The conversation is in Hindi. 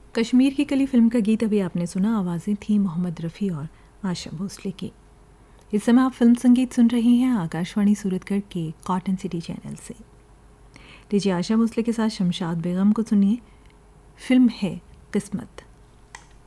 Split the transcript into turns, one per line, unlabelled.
कश्मीर की कली फिल्म का गीत अभी आपने सुना। आवाज़ें थी मोहम्मद रफ़ी और आशा भोसले की। इस समय आप फिल्म संगीत सुन रही हैं आकाशवाणी सूरतगढ़ के कॉटन सिटी चैनल से। लीजिए आशा भोसले के साथ शमशाद बेगम को सुनिए। फिल्म है किस्मत।